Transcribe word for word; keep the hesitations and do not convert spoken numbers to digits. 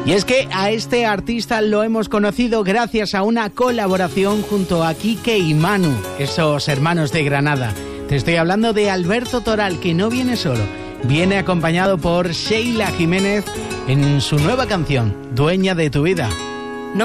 Y es que a este artista lo hemos conocido gracias a una colaboración junto a Quique y Manu, esos hermanos de Granada. Te estoy hablando de Alberto Toral, que no viene solo, viene acompañado por Sheila Jiménez en su nueva canción, Dueña de tu vida.